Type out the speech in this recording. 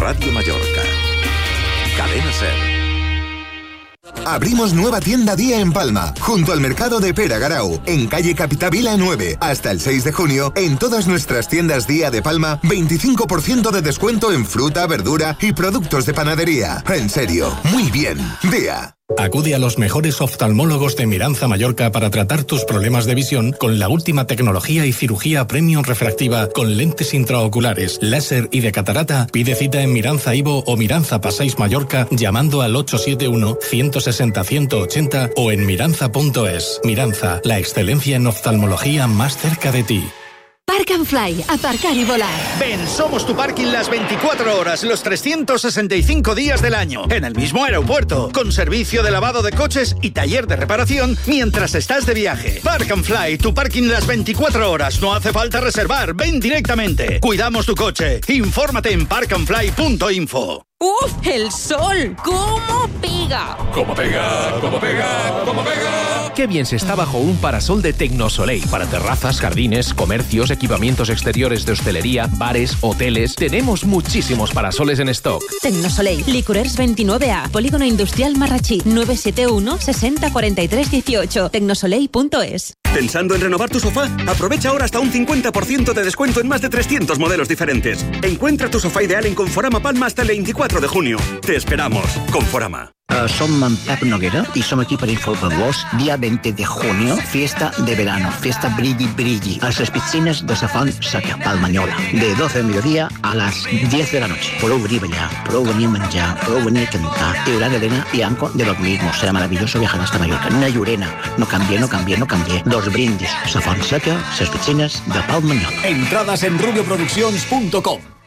Radio Mallorca. Cadena Ser. Abrimos nueva tienda día en Palma, junto al mercado de Pere Garau, en calle Capitavila 9. Hasta el 6 de junio, en todas nuestras tiendas día de Palma, 25% de descuento en fruta, verdura y productos de panadería. En serio, muy bien. Día. Acude a los mejores oftalmólogos de Miranza Mallorca para tratar tus problemas de visión con la última tecnología y cirugía premium refractiva con lentes intraoculares, láser y de catarata. Pide cita en Miranza Ivo o Miranza Passeig Mallorca llamando al 871-160-180 o en miranza.es. Miranza, la excelencia en oftalmología más cerca de ti. Park and Fly, aparcar y volar. Ven, somos tu parking las 24 horas, los 365 días del año, en el mismo aeropuerto, con servicio de lavado de coches y taller de reparación mientras estás de viaje. Park and Fly, tu parking las 24 horas, no hace falta reservar, ven directamente. Cuidamos tu coche, infórmate en parkandfly.info. ¡Uf! ¡El sol! ¿Cómo pega? ¡Cómo pega! ¡Cómo pega! ¡Cómo pega! Qué bien se está bajo un parasol de Tecnosoleil. Para terrazas, jardines, comercios, equipamientos exteriores de hostelería, bares, hoteles. Tenemos muchísimos parasoles en stock. Tecnosoleil, Licorers 29A, Polígono Industrial Marrachí, 971 60 43 18. Tecnosoleil.es. ¿Pensando en renovar tu sofá? Aprovecha ahora hasta un 50% de descuento en más de 300 modelos diferentes. Encuentra tu sofá ideal en Conforama Palma hasta el 24 de junio. Te esperamos. Conforama. Som en Pep Noguera y som aquí per informar-vos. Dia 20 de junio, fiesta de verano, fiesta Brilli Brilli, a las piscines de Sa Font Seca, Palmanyola, de 12 del mediodía a las 10 de la noche. Podeu venir a ballar, podeu venir a menjar, podeu venir a cantar. Y Gran Elena y Anco de lo mismo. Será maravilloso viajar hasta Mallorca. Una llorena. No cambie. Dos brindis. Sa Font Seca, las piscines de Palmanyola. Entradas en rubioproduccions.com.